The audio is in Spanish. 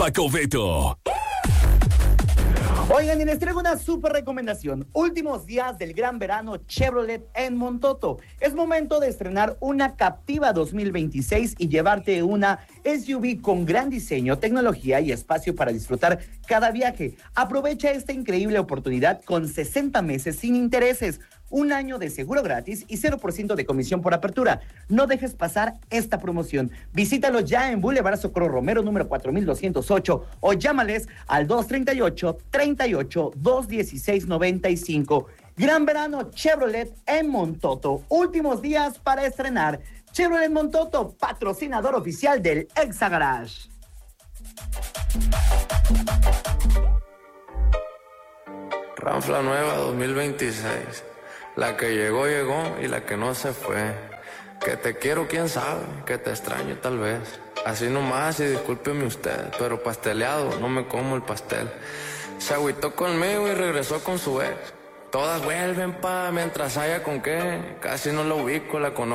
Paco Beto. Oigan, y les traigo una súper recomendación. Últimos días del gran verano Chevrolet en Montoto. Es momento de estrenar una Captiva 2026 y llevarte una SUV con gran diseño, tecnología y espacio para disfrutar cada viaje. Aprovecha esta increíble oportunidad con 60 meses sin intereses, un año de seguro gratis y 0% de comisión por apertura. No dejes pasar esta promoción. Visítalos ya en Boulevard Socorro Romero, número 4208, o llámales al 238-216-95. Gran verano Chevrolet en Montoto. Últimos días para estrenar. Chevrolet Montoto, patrocinador oficial del Exa Garage. Ranfla nueva 2026. La que llegó, llegó, y la que no se fue. Que te quiero, quién sabe, que te extraño tal vez. Así nomás, y discúlpeme usted, pero pasteleado, no me como el pastel. Se agüitó conmigo y regresó con su ex. Todas vuelven mientras haya con qué. Casi no la ubico, la conozco.